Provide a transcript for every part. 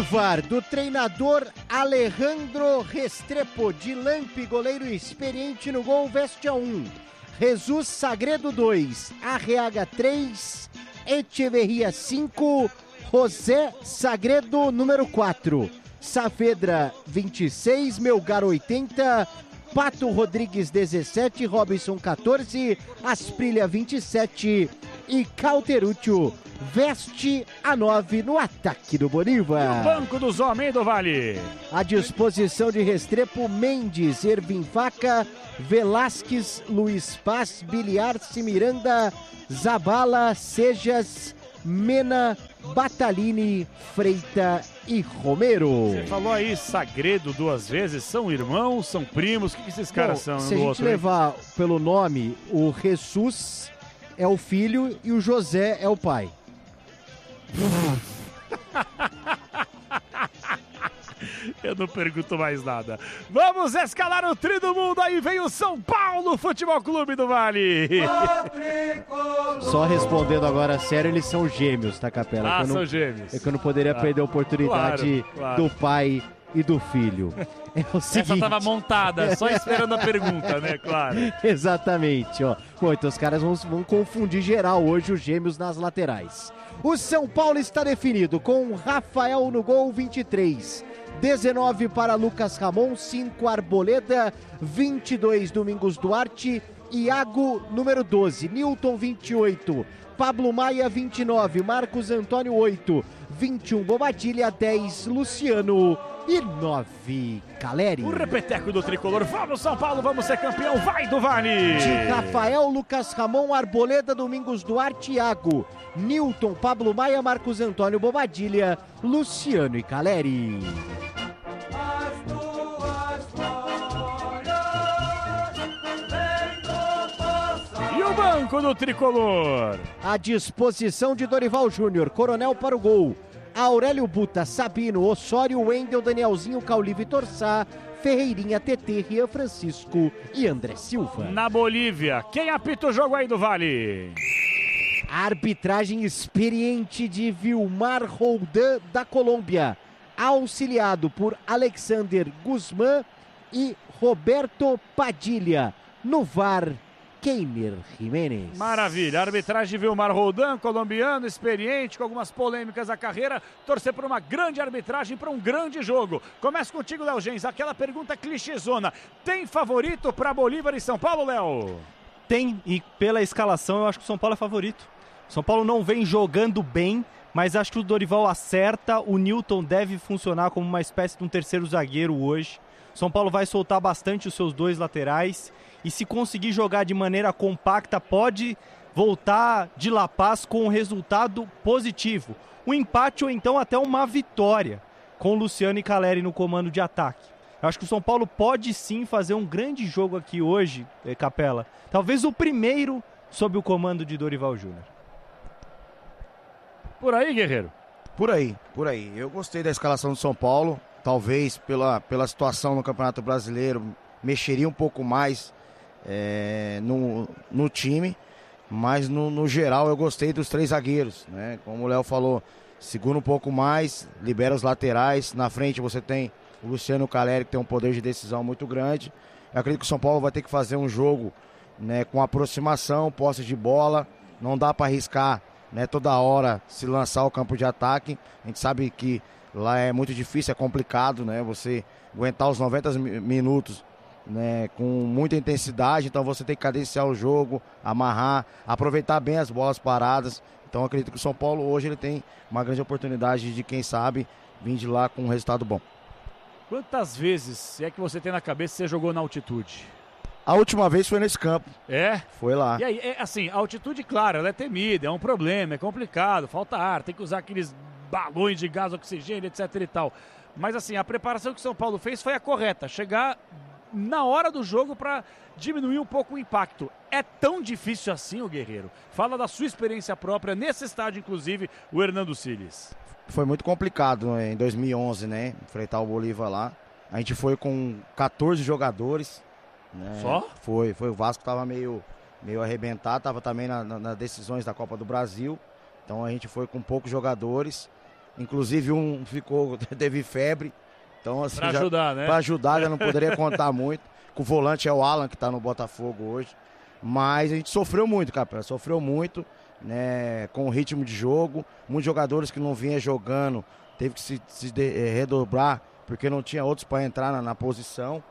VAR do treinador Alejandro Restrepo, de Lampe, goleiro experiente no gol, Vestia 1, Jesus Sagredo 2, Arreaga 3, Echeverria 5, José Sagredo número 4, Saavedra 26, Melgar 80, Pato Rodrigues 17, Robinson 14, Asprilha 27 e Cauteruccio veste a 9 no ataque do Bolívar. E o banco dos homens do Vale. À disposição de Restrepo, Mendes, Ervin Vaca, Velasquez, Luiz Paz, Biliarce, Miranda, Zabala, Sejas, Mena, Batalini, Freita e Romero. Você falou aí Sagredo 2 vezes, são irmãos, são primos, o que esses caras são? Se a gente levar pelo nome, o Jesus é o filho e o José é o pai. Eu não pergunto mais nada. Vamos escalar o tri do mundo. Aí vem o São Paulo Futebol Clube do Vale. Só respondendo agora sério, eles são gêmeos, tá, Capela? São gêmeos. É que eu não poderia perder a oportunidade do pai e do filho. É o seguinte... Essa tava montada, só esperando a pergunta, né? Claro. Exatamente, ó. Bom, então os caras vão confundir geral hoje os gêmeos nas laterais. O São Paulo está definido com Rafael no gol, 23. 19 para Lucas Ramon, 5 Arboleda, 22 Domingos Duarte, Iago número 12, Newton 28, Pablo Maia 29, Marcos Antônio 8, 21 Bobadilha, 10 Luciano e 9 Caleri. O repeteco do tricolor, vamos São Paulo, vamos ser campeão, vai do Vale! De Rafael, Lucas Ramon, Arboleda, Domingos Duarte, Iago, Newton, Pablo Maia, Marcos Antônio Bobadilha, Luciano e Caleri. E o banco do tricolor? À disposição de Dorival Júnior, Coronel para o gol, Aurélio Buta, Sabino, Osório, Wendel, Danielzinho, Cauli, Vitor Sá, Ferreirinha, TT, Rian Francisco e André Silva. Na Bolívia, quem apita o jogo aí do Vale? A arbitragem experiente de Vilmar Roldan da Colômbia, auxiliado por Alexander Guzmán e Roberto Padilha. No VAR, Keiner Jiménez. Maravilha, a arbitragem de Vilmar Roldan, colombiano, experiente, com algumas polêmicas na carreira, torcer por uma grande arbitragem, para um grande jogo. Começa contigo, Léo Gens, aquela pergunta clichêzona, tem favorito para Bolívar e São Paulo, Léo? Tem, e pela escalação eu acho que o São Paulo é favorito. O São Paulo não vem jogando bem, mas acho que o Dorival acerta, o Newton deve funcionar como uma espécie de um terceiro zagueiro hoje. O São Paulo vai soltar bastante os seus dois laterais, e se conseguir jogar de maneira compacta, pode voltar de La Paz com um resultado positivo. Um empate ou então até uma vitória, com Luciano e Caleri no comando de ataque. Eu acho que o São Paulo pode sim fazer um grande jogo aqui hoje, Capela. Talvez o primeiro sob o comando de Dorival Júnior. Por aí, Guerreiro? Por aí. Eu gostei da escalação do São Paulo. Talvez pela situação no Campeonato Brasileiro, mexeria um pouco mais no time, mas no geral eu gostei dos três zagueiros, né? Como o Léo falou, segura um pouco mais, libera os laterais, na frente você tem o Luciano Caleri, que tem um poder de decisão muito grande. Eu acredito que o São Paulo vai ter que fazer um jogo, né, com aproximação, posse de bola, não dá para arriscar, né, toda hora se lançar ao campo de ataque. A gente sabe que lá é muito difícil, é complicado, né, você aguentar os 90 minutos, né, com muita intensidade, então você tem que cadenciar o jogo, amarrar, aproveitar bem as bolas paradas. Então eu acredito que o São Paulo hoje ele tem uma grande oportunidade de, quem sabe, vir de lá com um resultado bom. Quantas vezes, se é que você tem na cabeça, você jogou na altitude? A última vez foi nesse campo. É? Foi lá. E aí, assim, a altitude, claro, ela é temida, é um problema, é complicado, falta ar, tem que usar aqueles balões de gás, oxigênio, etc e tal. Mas assim, a preparação que o São Paulo fez foi a correta, chegar na hora do jogo para diminuir um pouco o impacto. É tão difícil assim, o Guerreiro? Fala da sua experiência própria, nesse estádio, inclusive, o Hernando Siles. Foi muito complicado em 2011, né? Enfrentar o Bolívar lá. A gente foi com 14 jogadores. Né? Só? Foi. O Vasco tava meio arrebentado, tava também nas decisões da Copa do Brasil. Então a gente foi com poucos jogadores. Inclusive um teve febre. Então, assim, pra ajudar, né? Pra ajudar, já não poderia contar muito. O volante é o Alan, que tá no Botafogo hoje. Mas a gente sofreu muito, Capela. Sofreu muito, né? Com o ritmo de jogo. Muitos jogadores que não vinham jogando, teve que se redobrar, porque não tinha outros para entrar na posição.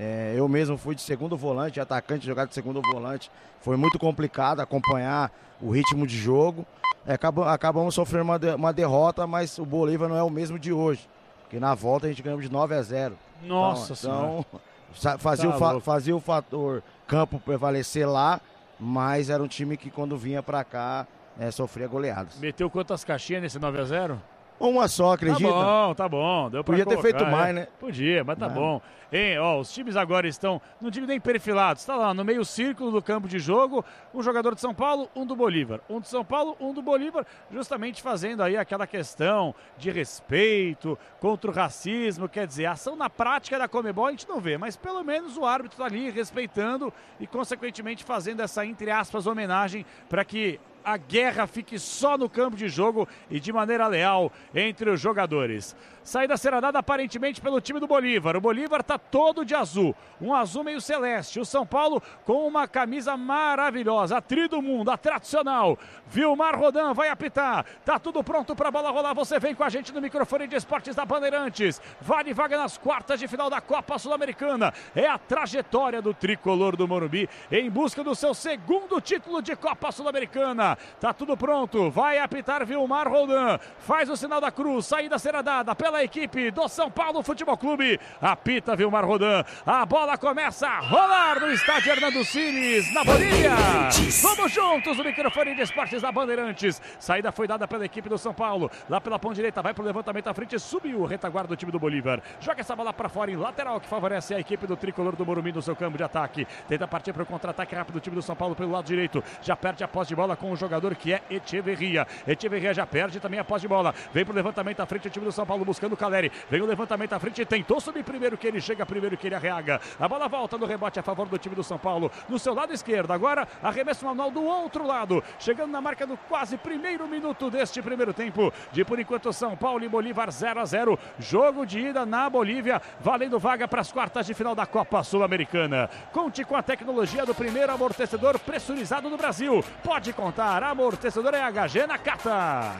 Eu mesmo fui de segundo volante, atacante, jogar de segundo volante. Foi muito complicado acompanhar o ritmo de jogo. Acabamos sofrendo uma derrota, mas o Bolívar não é o mesmo de hoje. Porque na volta a gente ganhou de 9-0. Nossa Senhora. Então fazia o fator campo prevalecer lá, mas era um time que quando vinha pra cá sofria goleadas. Meteu quantas caixinhas nesse 9-0? Uma só, acredita? Tá bom. Deu pra Podia colocar, ter feito mais, né? Podia, mas tá bom. Hein, os times agora estão, não digo nem perfilados, está lá no meio círculo do campo de jogo, um jogador de São Paulo, um do Bolívar. Um de São Paulo, um do Bolívar, justamente fazendo aí aquela questão de respeito contra o racismo, quer dizer, a ação na prática da Conmebol a gente não vê, mas pelo menos o árbitro está ali respeitando e consequentemente fazendo essa, entre aspas, homenagem para que a guerra fique só no campo de jogo e de maneira leal entre os jogadores. Saída será dada aparentemente pelo time do Bolívar. O Bolívar está todo de azul, um azul meio celeste. O São Paulo com uma camisa maravilhosa, a tri do mundo, a tradicional. Vilmar Rodan vai apitar. Tá tudo pronto para a bola rolar. Você vem com a gente no microfone de esportes da Bandeirantes. Vale vaga nas quartas de final da Copa Sul-Americana. É a trajetória do tricolor do Morumbi em busca do seu segundo título de Copa Sul-Americana. Tá tudo pronto. Vai apitar Vilmar Rodan. Faz o sinal da cruz. Saída será dada pela equipe do São Paulo Futebol Clube. Apita Vilmar Rodan. A bola começa a rolar no estádio Hernando Siles, na Bolívia. Vamos juntos no microfone de esportes da Bandeirantes. Saída foi dada pela equipe do São Paulo. Lá pela ponta direita, vai pro levantamento à frente. Subiu o retaguarda do time do Bolívar. Joga essa bola para fora em lateral, que favorece a equipe do tricolor do Morumbi no seu campo de ataque. Tenta partir para o contra-ataque rápido do time do São Paulo pelo lado direito. Já perde a posse de bola com o jogador que é Echeverria. Echeverria já perde também a posse de bola. Vem pro levantamento à frente o time do São Paulo buscando o Caleri. Vem o levantamento à frente, tentou subir primeiro que ele chega, primeiro que ele arreaga. A bola volta no rebote a favor do time do São Paulo. No seu lado esquerdo, agora arremesso manual do outro lado. Chegando na marca do quase primeiro minuto deste primeiro tempo. De por enquanto São Paulo e Bolívar 0-0. Jogo de ida na Bolívia, valendo vaga para as quartas de final da Copa Sul-Americana. Conte com a tecnologia do primeiro amortecedor pressurizado do Brasil. Pode contar, amortecedor é HG Nakata.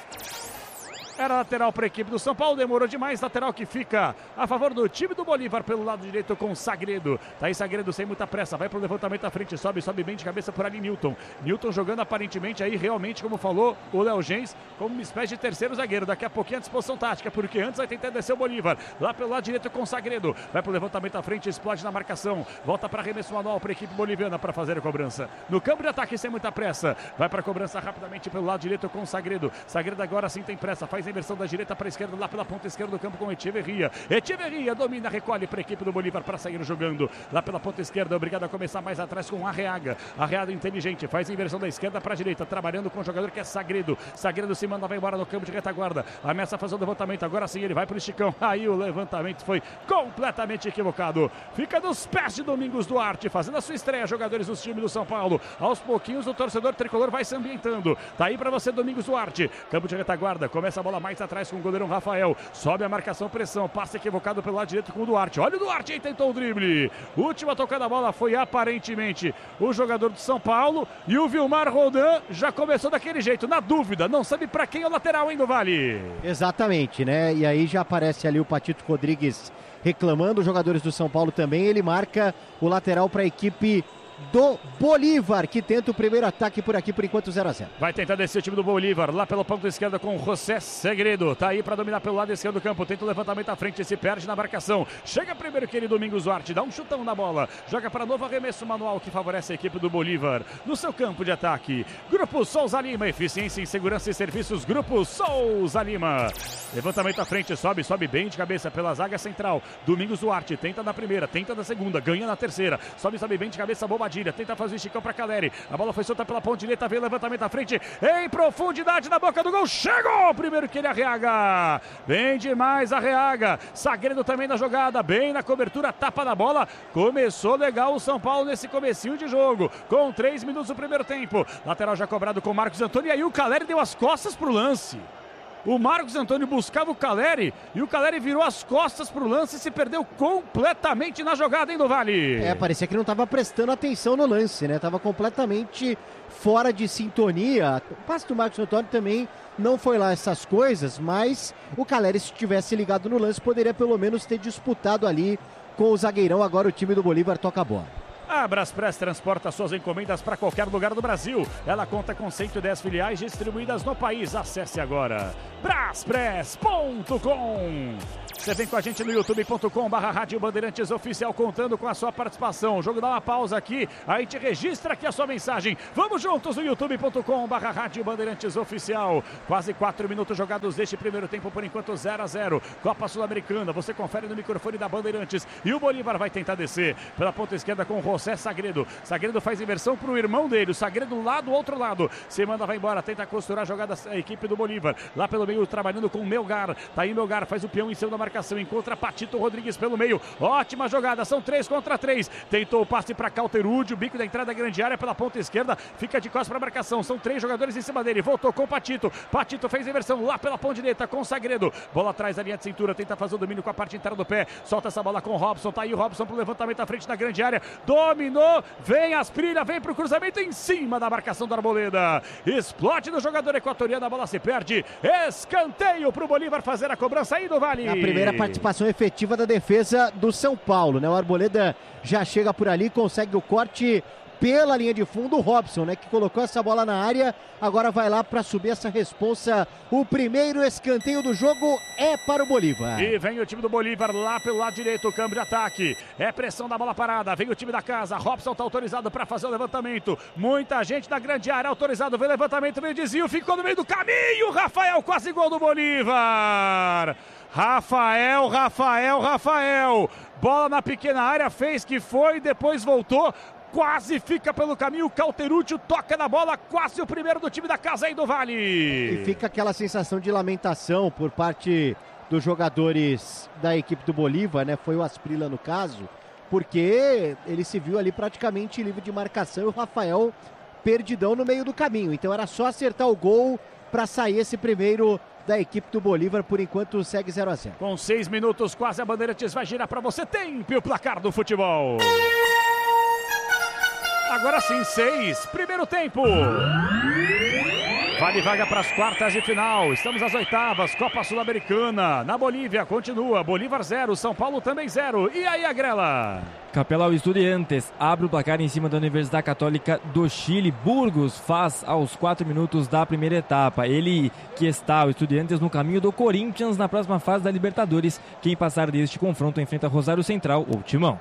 Era lateral para a equipe do São Paulo, demorou demais, lateral que fica a favor do time do Bolívar pelo lado direito com Sagredo. Tá aí Sagredo sem muita pressa, vai pro levantamento à frente, sobe bem de cabeça por ali Newton. Newton jogando aparentemente aí realmente, como falou o Léo Gens, como uma espécie de terceiro zagueiro. Daqui a pouquinho a disposição tática, porque antes vai tentar descer o Bolívar. Lá pelo lado direito com Sagredo, vai pro levantamento à frente, explode na marcação, volta para arremesso manual para a equipe boliviana para fazer a cobrança. No campo de ataque sem muita pressa, vai para a cobrança rapidamente pelo lado direito com Sagredo. Sagredo agora sim tem pressa, faz a inversão da direita para a esquerda, lá pela ponta esquerda do campo com Echeverria. Echeverria domina, recolhe para a equipe do Bolívar para sair jogando. Lá pela ponta esquerda, obrigado a começar mais atrás com Arreaga. Arreaga inteligente, faz a inversão da esquerda para a direita, trabalhando com o jogador que é Sagredo. Sagredo se manda, vai embora no campo de retaguarda. Ameaça a fazer o levantamento, agora sim ele vai para o esticão. Aí o levantamento foi completamente equivocado. Fica nos pés de Domingos Duarte, fazendo a sua estreia, jogadores dos times do São Paulo. Aos pouquinhos o torcedor tricolor vai se ambientando. Tá aí para você Domingos Duarte. Campo de retaguarda, começa a bola mais atrás com o goleirão Rafael, sobe a marcação, pressão, passe equivocado pelo lado direito com o Duarte. Olha o Duarte aí, tentou o drible. Última tocada a bola foi aparentemente o jogador do São Paulo e o Vilmar Rodan já começou daquele jeito, na dúvida, não sabe pra quem é o lateral, hein, do Vale? Exatamente, né? E aí já aparece ali o Patito Rodrigues reclamando, os jogadores do São Paulo também, ele marca o lateral para a equipe do Bolívar, que tenta o primeiro ataque por aqui, por enquanto 0-0. Vai tentar descer o time do Bolívar, lá pela ponta esquerda com o José Segredo. Tá aí para dominar pelo lado esquerdo do campo, tenta o levantamento à frente, se perde na marcação. Chega primeiro que ele, Domingos Duarte, dá um chutão na bola. Joga para novo arremesso manual que favorece a equipe do Bolívar. No seu campo de ataque, Grupo Souza Lima, eficiência em segurança e serviços, Grupo Souza Lima. Levantamento à frente, sobe bem de cabeça pela zaga central. Domingos Duarte, tenta na primeira, tenta na segunda, ganha na terceira. Sobe bem de cabeça, Bobadilha. Tenta fazer o esticão para Caleri. A bola foi solta pela ponta direita, veio o levantamento à frente, em profundidade na boca do gol. Chegou! Primeiro que ele arreaga. Bem demais arreaga. Sagredo também na jogada, bem na cobertura, tapa na bola. Começou legal o São Paulo nesse comecinho de jogo. Com 3 minutos do primeiro tempo. Lateral já cobrado com Marcos Antônio. E aí o Caleri deu as costas pro lance. O Marcos Antônio buscava o Caleri e o Caleri virou as costas pro lance e se perdeu completamente na jogada, hein, do Vale? Parecia que não estava prestando atenção no lance, né? Tava completamente fora de sintonia. O passe do Marcos Antônio também não foi lá essas coisas, mas o Caleri, se tivesse ligado no lance, poderia pelo menos ter disputado ali com o zagueirão. Agora o time do Bolívar toca a bola. A Braspress transporta suas encomendas para qualquer lugar do Brasil. Ela conta com 110 filiais distribuídas no país. Acesse agora braspress.com. Você vem com a gente no youtube.com/Rádio Bandeirantes Oficial, contando com a sua participação. O jogo dá uma pausa aqui, a gente registra aqui a sua mensagem. Vamos juntos no youtube.com/Rádio Bandeirantes Oficial. Quase 4 minutos jogados deste primeiro tempo, por enquanto 0-0. Copa Sul-Americana, você confere no microfone da Bandeirantes. E o Bolívar vai tentar descer pela ponta esquerda com o José Sagredo. Sagredo faz inversão para o irmão dele, o Sagredo lá do outro lado. Se manda, vai embora, tenta costurar a jogada a equipe do Bolívar. Lá pelo meio, trabalhando com o Melgar. Tá aí Melgar, faz o peão em cima da marcação, encontra Patito Rodrigues pelo meio. Ótima jogada, são 3 contra 3. Tentou o passe para Calterúdio, bico da entrada da grande área pela ponta esquerda. Fica de costas para a marcação, são 3 jogadores em cima dele. Voltou com Patito. Patito fez inversão lá pela ponta direita com Sagredo. Bola atrás da linha de cintura, tenta fazer o domínio com a parte inteira do pé. Solta essa bola com o Robson. Tá aí o Robson pro levantamento à frente da grande área. Dominou, vem Asprilha, vem pro cruzamento em cima da marcação do Arboleda. Explode no jogador equatoriano, a bola se perde. Escanteio pro Bolívar fazer a cobrança aí do Vale. A primeira participação efetiva da defesa do São Paulo, né? O Arboleda já chega por ali, consegue o corte pela linha de fundo. O Robson, né, que colocou essa bola na área, agora vai lá para subir essa responsa. O primeiro escanteio do jogo é para o Bolívar. E vem o time do Bolívar lá pelo lado direito, o câmbio de ataque. É pressão da bola parada, vem o time da casa. Robson está autorizado para fazer o levantamento. Muita gente na grande área, autorizado, vem o levantamento, vem o desvio, ficou no meio do caminho. Rafael, quase gol do Bolívar. Rafael. Bola na pequena área, fez que foi, depois voltou. Quase fica pelo caminho, Calterúcio toca na bola, quase o primeiro do time da casa aí do Vale. E fica aquela sensação de lamentação por parte dos jogadores da equipe do Bolívar, né? Foi o Asprilla no caso, porque ele se viu ali praticamente livre de marcação e o Rafael perdidão no meio do caminho. Então era só acertar o gol para sair esse primeiro da equipe do Bolívar. Por enquanto segue 0-0. Com 6 minutos quase, a Bandeirantes vai girar para você. Tempo o placar do futebol. Agora sim, 6, primeiro tempo. Vale vaga para as quartas de final. Estamos às oitavas, Copa Sul-Americana. Na Bolívia, continua. Bolívar 0, São Paulo também 0. E aí, Agrela? Capelão Estudiantes abre o placar em cima da Universidade Católica do Chile. Burgos faz aos 4 minutos da primeira etapa. Ele que está, o Estudiantes, no caminho do Corinthians na próxima fase da Libertadores. Quem passar deste confronto enfrenta Rosário Central ou Timão.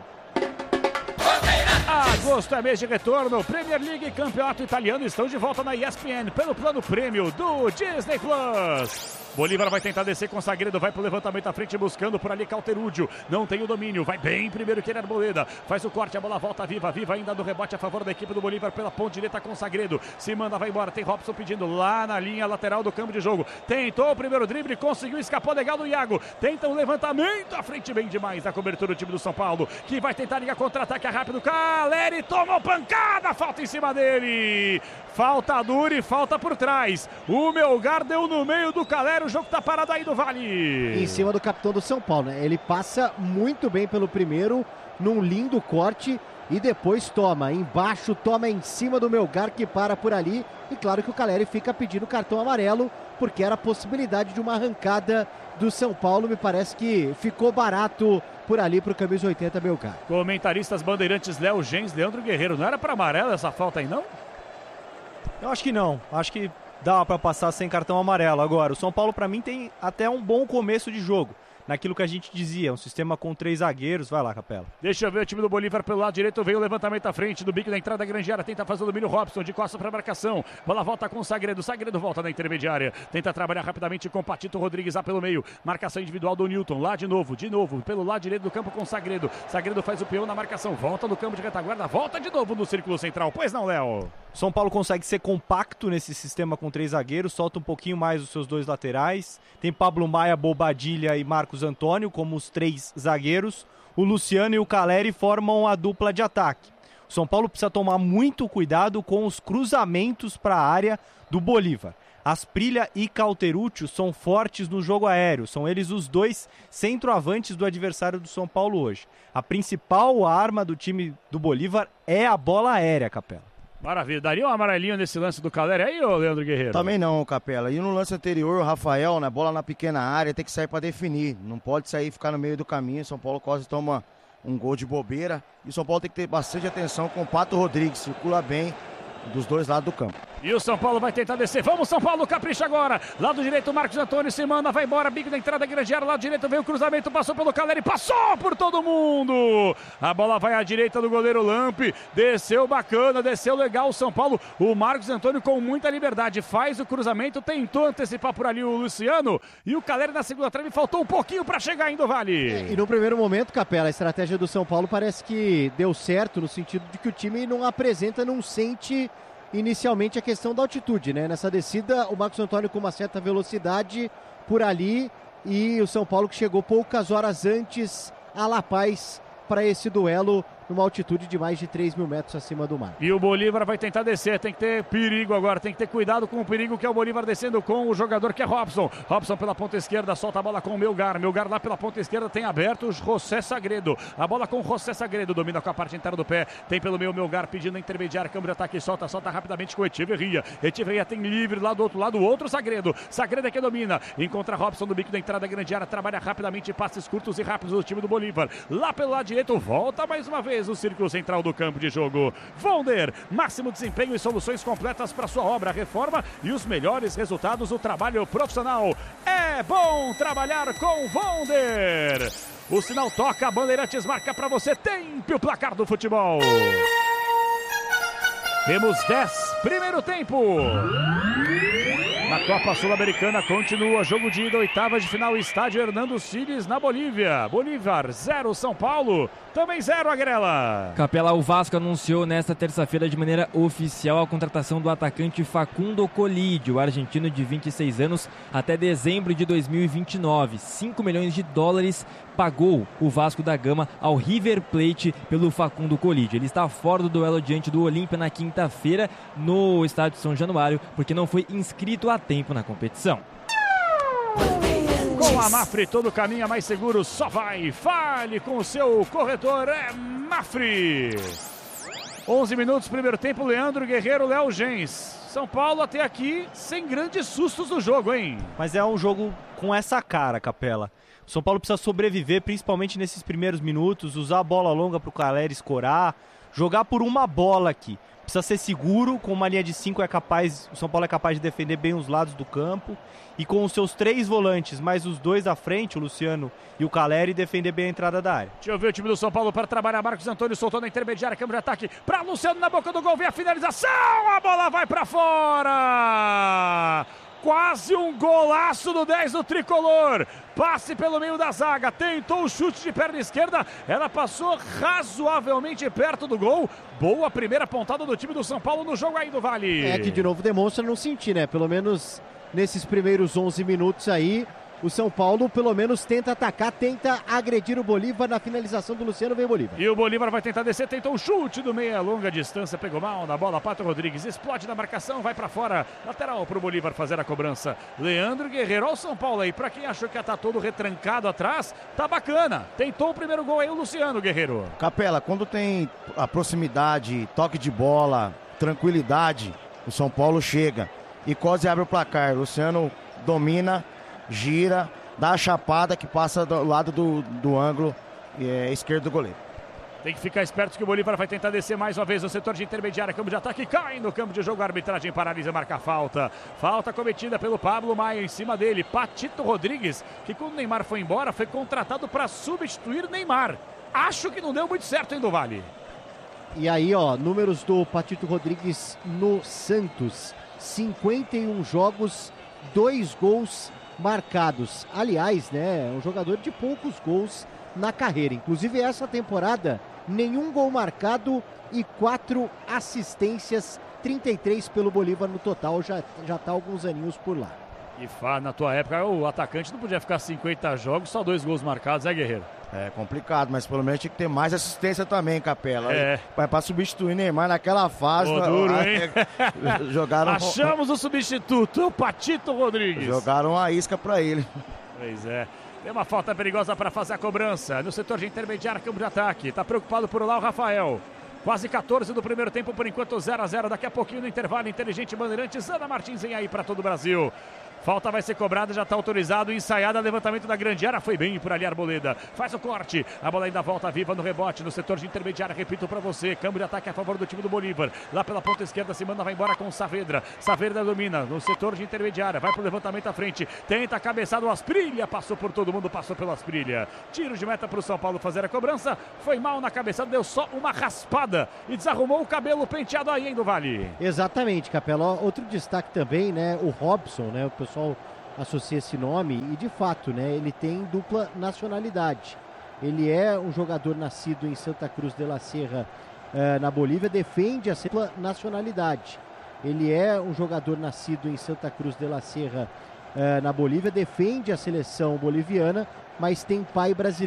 Agosto é mês de retorno. Premier League e Campeonato Italiano estão de volta na ESPN pelo plano prêmio do Disney Plus. Bolívar vai tentar descer com o Sagredo, vai pro levantamento à frente buscando por ali Calterúdio, não tem o domínio, vai bem primeiro que ele Arboleda, faz o corte, a bola volta viva ainda do rebote a favor da equipe do Bolívar pela ponta direita com o Sagredo, se manda, vai embora, tem Robson pedindo lá na linha lateral do campo de jogo, tentou o primeiro drible, conseguiu escapar legal do Iago, tenta um levantamento à frente bem demais da cobertura do time do São Paulo, que vai tentar ligar contra-ataque rápido, Caleri tomou pancada, falta em cima dele, falta dura e falta por trás, o Melgar deu no meio do Caleri. O jogo tá parado aí do Vale. Em cima do capitão do São Paulo, né? Ele passa muito bem pelo primeiro, num lindo corte, e depois toma embaixo, toma em cima do Melgar, que para por ali. E claro que o Caleri fica pedindo cartão amarelo, porque era a possibilidade de uma arrancada do São Paulo. Me parece que ficou barato por ali pro camisa 80 Melgar. Comentaristas Bandeirantes, Léo Gens, Leandro Guerreiro. Não era para amarelo essa falta aí, não? Eu acho que não. Acho que dá para passar sem cartão amarelo. Agora, o São Paulo, para mim, tem até um bom começo de jogo. Naquilo que a gente dizia, um sistema com 3 zagueiros. Vai lá, Capela. Deixa eu ver o time do Bolívar pelo lado direito. Veio o levantamento à frente do bico da entrada da grande área. Tenta fazer o domínio Robson de costas para a marcação. Bola volta com o Sagredo. Sagredo volta na intermediária. Tenta trabalhar rapidamente com o Patito Rodrigues lá pelo meio. Marcação individual do Newton. Lá de novo. Pelo lado direito do campo com o Sagredo. Sagredo faz o peão na marcação. Volta no campo de retaguarda. Volta de novo no círculo central. Pois não, Léo? São Paulo consegue ser compacto nesse sistema com 3 zagueiros, solta um pouquinho mais os seus 2 laterais. Tem Pablo Maia, Bobadilha e Marcos Antônio como os 3 zagueiros. O Luciano e o Caleri formam a dupla de ataque. O São Paulo precisa tomar muito cuidado com os cruzamentos para a área do Bolívar. Asprilla e Cauteruccio são fortes no jogo aéreo, são eles os dois centroavantes do adversário do São Paulo hoje. A principal arma do time do Bolívar é a bola aérea, Capela. Maravilha. Daria um amarelinho nesse lance do Caleri aí, ô Leandro Guerreiro? Também não, Capela. E no lance anterior, o Rafael, né, bola na pequena área, tem que sair para definir. Não pode sair e ficar no meio do caminho. São Paulo quase toma um gol de bobeira. E o São Paulo tem que ter bastante atenção com o Pato Rodrigues. Circula bem dos dois lados do campo. E o São Paulo vai tentar descer. Vamos, São Paulo, capricha agora. Lado direito, Marcos Antônio se manda, vai embora. Bico da entrada, grande área. Lado direito veio o cruzamento, passou pelo Caleri, passou por todo mundo. A bola vai à direita do goleiro Lampe. Desceu bacana, desceu legal o São Paulo. O Marcos Antônio com muita liberdade faz o cruzamento, tentou antecipar por ali o Luciano. E o Caleri na segunda trave faltou um pouquinho para chegar ainda, Vale. E no primeiro momento, Capela, a estratégia do São Paulo parece que deu certo no sentido de que o time não apresenta, não sente inicialmente a questão da altitude, né? Nessa descida, o Marcos Antônio com uma certa velocidade por ali e o São Paulo que chegou poucas horas antes a La Paz para esse duelo numa altitude de mais de 3.000 metros acima do mar. E o Bolívar vai tentar descer, tem que ter perigo agora, tem que ter cuidado com o perigo que é o Bolívar descendo com o jogador que é Robson. Robson pela ponta esquerda, solta a bola com o Melgar. Melgar lá pela ponta esquerda tem aberto o José Sagredo. A bola com o José Sagredo, domina com a parte inteira do pé, tem pelo meio o Melgar pedindo a intermediária, câmbio de ataque, solta rapidamente com o Echeverria. Echeverria tem livre lá do outro lado, o outro Sagredo. Sagredo é que domina, encontra Robson no bico da entrada, grande área, trabalha rapidamente, passes curtos e rápidos do time do Bolívar. Lá pelo lado direito, volta mais uma vez o círculo central do campo de jogo. Vonder, máximo desempenho e soluções completas para sua obra, reforma e os melhores resultados do trabalho profissional. É bom trabalhar com Vonder. O sinal toca, a Bandeirantes marca para você. Tempo o placar do futebol. Temos 10, primeiro tempo. Na Copa Sul-Americana continua jogo de ida, oitavas de final, estádio Hernando Siles na Bolívia. Bolívar 0, São Paulo também 0, Agrela. Capela, o Vasco anunciou nesta terça-feira de maneira oficial a contratação do atacante Facundo Colide, o argentino de 26 anos, até dezembro de 2029. 5 milhões de dólares pagou o Vasco da Gama ao River Plate pelo Facundo Colide. Ele está fora do duelo diante do Olímpia na quinta-feira no estádio São Januário, porque não foi inscrito a tempo na competição. Com a Mafre, todo caminho é mais seguro, só vai. Fale com o seu corretor, é Mafre. 11 minutos, primeiro tempo, Leandro Guerreiro, Léo Gens. São Paulo até aqui sem grandes sustos no jogo, hein? Mas é um jogo com essa cara, Capela. O São Paulo precisa sobreviver, principalmente nesses primeiros minutos, usar a bola longa para o Caleri escorar, jogar por uma bola aqui. Precisa ser seguro, com uma linha de 5 o São Paulo é capaz de defender bem os lados do campo. E com os seus 3 volantes, mais os 2 à frente, o Luciano e o Caleri, defender bem a entrada da área. Deixa eu ver o time do São Paulo para trabalhar. Marcos Antônio soltou na intermediária, câmbio de ataque para Luciano na boca do gol, vem a finalização, a bola vai para fora! Quase um golaço do 10 do Tricolor. Passe pelo meio da zaga, tentou o chute de perna esquerda, ela passou razoavelmente perto do gol. Boa primeira pontada do time do São Paulo no jogo aí do Vale. É que de novo demonstra não sentir, né? Pelo menos nesses primeiros 11 minutos aí, o São Paulo pelo menos tenta atacar, tenta agredir o Bolívar. Na finalização do Luciano vem o Bolívar. E o Bolívar vai tentar descer, tentou um chute do meia longa distância, pegou mal na bola, Pato Rodrigues explode na marcação, vai pra fora, lateral pro Bolívar fazer a cobrança. Leandro Guerreiro, olha o São Paulo aí, pra quem achou que ia estar todo retrancado atrás, tá bacana, tentou o primeiro gol aí o Luciano Guerreiro. Capela, quando tem a proximidade, toque de bola, tranquilidade, o São Paulo chega e quase abre o placar. Luciano domina, gira, dá a chapada que passa do lado do ângulo esquerdo do goleiro. Tem que ficar esperto que o Bolívar vai tentar descer mais uma vez no setor de intermediária, campo de ataque, cai no campo de jogo, a arbitragem paralisa e marca a falta. Falta cometida pelo Pablo Maia em cima dele, Patito Rodrigues, que quando o Neymar foi embora, foi contratado para substituir Neymar. Acho que não deu muito certo, hein, do Vale? E aí, ó, números do Patito Rodrigues no Santos. 51 jogos, 2 gols marcados. Aliás, né, um jogador de poucos gols na carreira. Inclusive essa temporada, nenhum gol marcado e 4 assistências, 33 pelo Bolívar no total, já tá alguns aninhos por lá. E na tua época, o atacante não podia ficar 50 jogos, só 2 gols marcados, Guerreiro? É complicado, mas pelo menos tinha que ter mais assistência também, Capela. É. Vai pra substituir Neymar naquela fase. Duro, hein? Jogaram... Achamos o substituto, o Patito Rodrigues. Jogaram a isca pra ele. Pois é. Tem uma falta perigosa para fazer a cobrança no setor de intermediário, campo de ataque. Tá preocupado por lá o Rafael. Quase 14 do primeiro tempo, por enquanto 0-0. Daqui a pouquinho no intervalo, Inteligente Bandeirantes, Ana Martins vem aí para todo o Brasil. Falta vai ser cobrada, já está autorizado, ensaiada, levantamento da grande área, foi bem por ali Arboleda, faz o corte, a bola ainda volta viva no rebote, no setor de intermediária, repito para você, câmbio de ataque a favor do time do Bolívar, lá pela ponta esquerda, se manda, vai embora com o Saavedra domina no setor de intermediária, vai pro levantamento à frente, tenta a cabeçada, o Asprilha, passou por todo mundo, passou pelo Asprilha, tiro de meta para o São Paulo fazer a cobrança, foi mal na cabeçada, deu só uma raspada e desarrumou o cabelo penteado aí, hein, do Vale. Exatamente, Capela. Outro destaque também, né, o Robson, né, o pessoal associa esse nome e de fato, né, ele tem dupla nacionalidade. Ele é um jogador nascido em Santa Cruz de la Sierra, na Bolívia, defende a dupla nacionalidade. Ele é um jogador nascido em Santa Cruz de la Sierra, na Bolívia, defende a seleção boliviana, mas tem pai brasileiro.